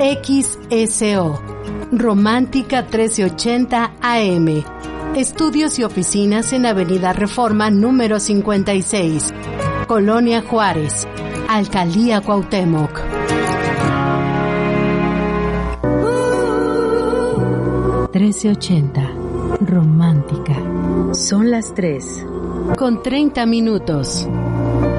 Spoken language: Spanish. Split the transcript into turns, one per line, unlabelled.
XSO, Romántica 1380 AM. Estudios y oficinas en Avenida Reforma número 56, Colonia Juárez, Alcaldía Cuauhtémoc. ...1380, Romántica. Son las 3:30 minutos.